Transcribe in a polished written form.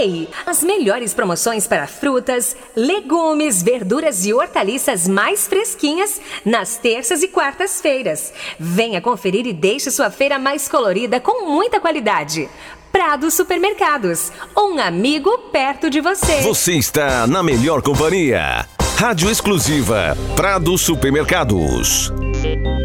Ei, as melhores promoções para frutas, legumes, verduras e hortaliças mais fresquinhas nas terças e quartas-feiras. Venha conferir e deixe sua feira mais colorida com muita qualidade. Prado Supermercados, um amigo perto de você. Você está na melhor companhia. Rádio exclusiva Prado Supermercados.